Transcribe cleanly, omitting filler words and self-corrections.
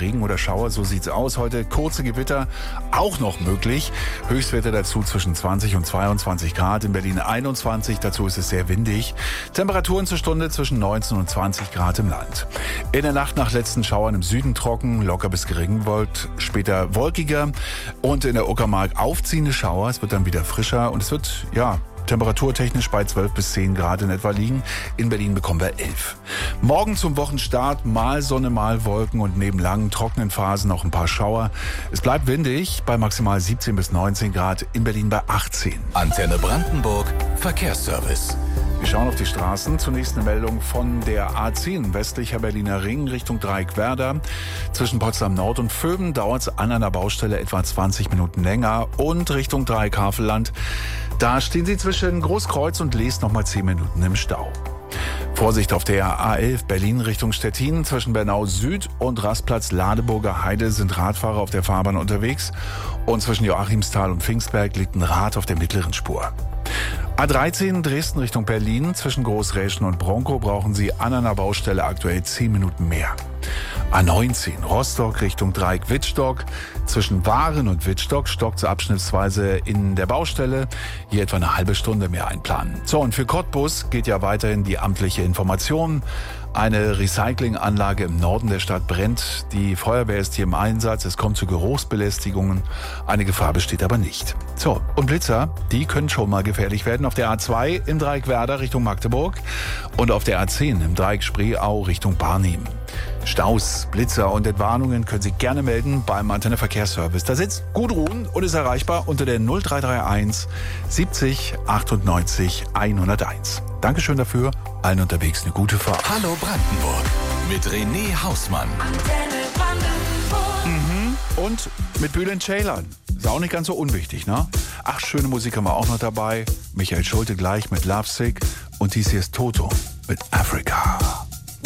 Regen oder Schauer, so sieht's aus. Heute kurze Gewitter auch noch möglich. Höchstwerte dazu zwischen 20 und 22 Grad. In Berlin 21, dazu ist es sehr windig. Temperaturen zur Stunde zwischen 19 und 20 Grad im Land. In der Nacht nach letzten Schauern im Süden trocken, locker bis gering später wolkiger und in der Uckermark aufziehende Schauer. Es wird dann wieder frischer und es wird, temperaturtechnisch bei 12 bis 10 Grad in etwa liegen. In Berlin bekommen wir 11. Morgen zum Wochenstart mal Sonne, mal Wolken und neben langen trockenen Phasen noch ein paar Schauer. Es bleibt windig bei maximal 17 bis 19 Grad, in Berlin bei 18. Antenne Brandenburg Verkehrsservice. Wir schauen auf die Straßen. Zunächst eine Meldung von der A10 westlicher Berliner Ring Richtung Dreieckwerder. Zwischen Potsdam Nord und Vöben dauert es an einer Baustelle etwa 20 Minuten länger. Und Richtung Dreieck-Havelland, da stehen Sie zwischen Großkreuz und Lees nochmal 10 Minuten im Stau. Vorsicht auf der A11 Berlin Richtung Stettin. Zwischen Bernau Süd und Rastplatz Ladeburger Heide sind Radfahrer auf der Fahrbahn unterwegs. Und zwischen Joachimsthal und Pfingstberg liegt ein Rad auf der mittleren Spur. A13 Dresden Richtung Berlin. Zwischen Großräschen und Bronkow brauchen Sie an einer Baustelle aktuell 10 Minuten mehr. A19 Rostock Richtung Dreieck-Wittstock. Zwischen Waren und Wittstock stockt es abschnittsweise in der Baustelle. Hier etwa eine halbe Stunde mehr einplanen. So, und für Cottbus geht ja weiterhin die amtliche Information. Eine Recyclinganlage im Norden der Stadt brennt. Die Feuerwehr ist hier im Einsatz. Es kommt zu Geruchsbelästigungen. Eine Gefahr besteht aber nicht. So, und Blitzer, die können schon mal gefährlich werden. Auf der A2 im Dreieck-Werder Richtung Magdeburg und auf der A10 im Dreieck Spreeau Richtung Barnim. Staus, Blitzer und Entwarnungen können Sie gerne melden beim Antenne Verkehrsservice. Da sitzt Gudrun und ist erreichbar unter der 0331 70 98 101. Dankeschön dafür. Allen unterwegs eine gute Fahrt. Hallo Brandenburg mit René Hausmann. Antenne Brandenburg. Und mit Bülent Ceylan. Ist auch nicht ganz so unwichtig, ne? Ach, schöne Musik haben wir auch noch dabei. Michael Schulte gleich mit Lovesick. Und dies hier ist Toto mit Africa.